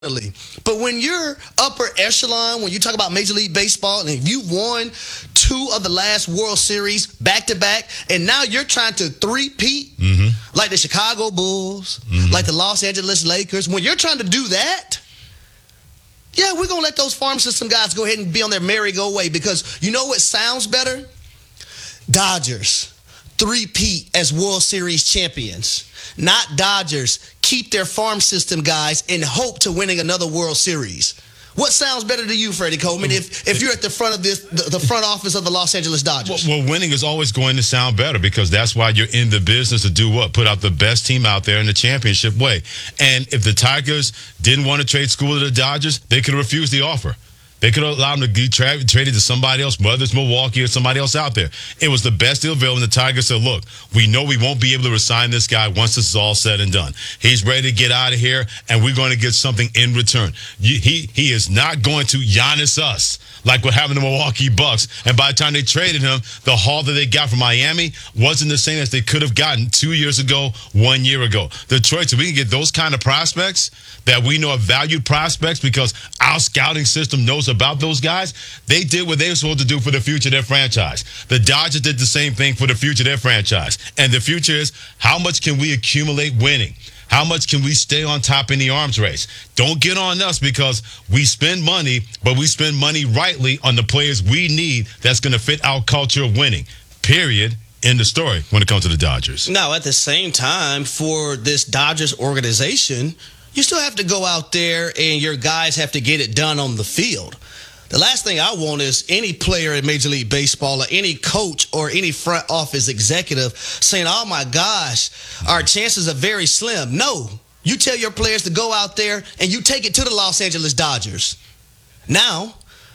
But when you're upper echelon, when you talk about Major League Baseball, and you've won 2 of the last World Series back to back, and now you're trying to three-peat like the Chicago Bulls, like the Los Angeles Lakers, when you're trying to do that, yeah, we're going to let those farm system guys go ahead and be on their merry-go-way, because you know what sounds better? Dodgers three-peat as World Series champions. Not Dodgers keep their farm system guys in hope to winning another World Series. What sounds better to you, Freddie Coleman, if you're at the front of the front office of the Los Angeles Dodgers? Well, winning is always going to sound better, because that's why you're in the business to do what? Put out the best team out there in the championship way. And if the Tigers didn't want to trade School to the Dodgers, they could have refused the offer. They could have allowed him to get traded to somebody else, whether it's Milwaukee or somebody else out there. It was the best deal available, and the Tigers said, look, we know we won't be able to resign this guy once this is all said and done. He's ready to get out of here, and we're going to get something in return. He is not going to Giannis us like what happened to Milwaukee Bucks. And by the time they traded him, the haul that they got from Miami wasn't the same as they could have gotten 2 years ago, 1 year ago. Detroit, so we can get those kind of prospects that we know are valued prospects because our scouting system knows about those guys. They did what they were supposed to do for the future of their franchise. The Dodgers did the same thing for the future of their franchise. And the future is, how much can we accumulate winning? How much can we stay on top in the arms race? Don't get on us, because we spend money, but we spend money rightly on the players we need that's going to fit our culture of winning. Period. End of story when it comes to the Dodgers. Now, at the same time, for this Dodgers organization, you still have to go out there and your guys have to get it done on the field. The last thing I want is any player in Major League Baseball or any coach or any front office executive saying, oh my gosh, our chances are very slim. No, you tell your players to go out there and you take it to the Los Angeles Dodgers. Now,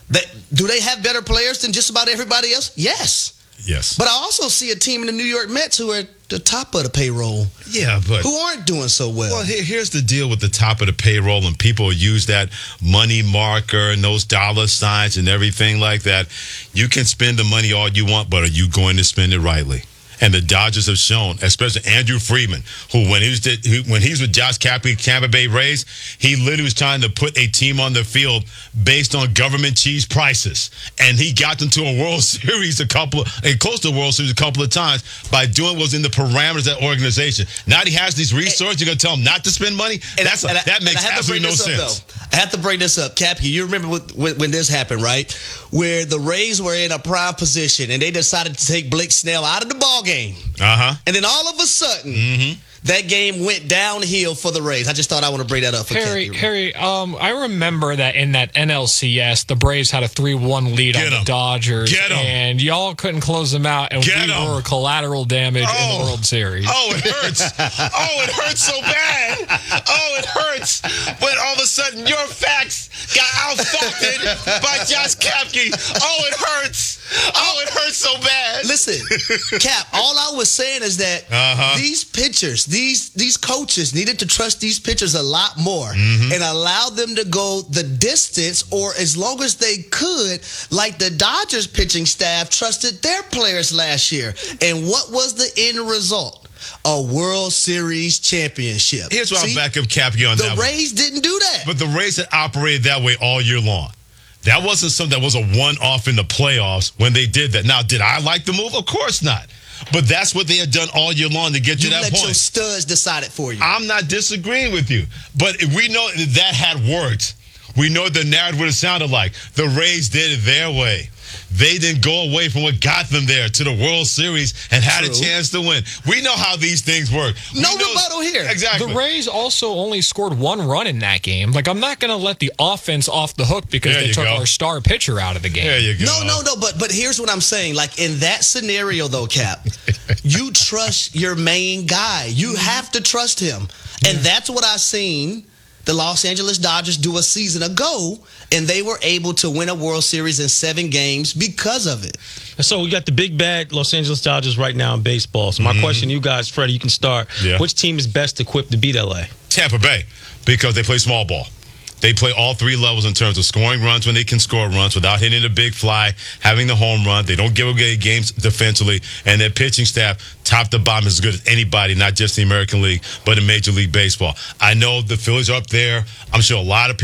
do they have better players than just about everybody else? Yes. Yes. But I also see a team in the New York Mets who are at the top of the payroll. Yeah, but who aren't doing so well. Well, here's the deal with the top of the payroll, and people use that money marker and those dollar signs and everything like that. You can spend the money all you want, but are you going to spend it rightly? And the Dodgers have shown, especially Andrew Friedman, who when he was with Josh Cappy, Tampa Bay Rays, he literally was trying to put a team on the field based on government cheese prices, and he got them to a World Series close to a World Series a couple of times by doing what was in the parameters of that organization. Now he has these resources. You're going to tell him not to spend money? That makes absolutely no sense. I have to bring this up, Cappy. You remember when this happened, right? Where the Rays were in a prime position and they decided to take Blake Snell out of the ball game. And then all of a sudden, that game went downhill for the Rays. I just thought I want to bring that up for Harry, I remember that in that NLCS, the Braves had a 3-1 lead on the Dodgers. And y'all couldn't close them out, and we were collateral damage in the World Series. Oh, it hurts. It hurts so bad. It hurts. When all of a sudden your facts got out-fucked by Josh Kapke. It hurts. It hurts so bad. Listen, Cap, all I was saying is that these pitchers, these coaches needed to trust these pitchers a lot more and allow them to go the distance, or as long as they could, like the Dodgers pitching staff trusted their players last year. And what was the end result? A World Series championship. Here's why I'm back up Cappy on that. The Rays didn't do that. But the Rays had operated that way all year long. That wasn't something that was a one-off in the playoffs when they did that. Now, did I like the move? Of course not. But that's what they had done all year long to get to that point. You let your studs decide it for you. I'm not disagreeing with you. But we know that had worked. We know the narrative would have sounded like. The Rays did it their way. They didn't go away from what got them there to the World Series and had a chance to win. We know how these things work. No rebuttal here. Exactly. The Rays also only scored 1 run in that game. Like, I'm not going to let the offense off the hook because they took our star pitcher out of the game. There you go. No. But here's what I'm saying. Like, in that scenario, though, Cap, you trust your main guy. You have to trust him. And that's what I seen the Los Angeles Dodgers do a season ago, and they were able to win a World Series in 7 games because of it. So we got the big bad Los Angeles Dodgers right now in baseball. So my question to you guys, Freddie, you can start. Which team is best equipped to beat LA? Tampa Bay, because they play small ball. They play all three levels in terms of scoring runs when they can score runs without hitting a big fly, having the home run. They don't give away games defensively, and their pitching staff, top to bottom, is as good as anybody, not just the American League, but in Major League Baseball. I know the Phillies are up there. I'm sure a lot of people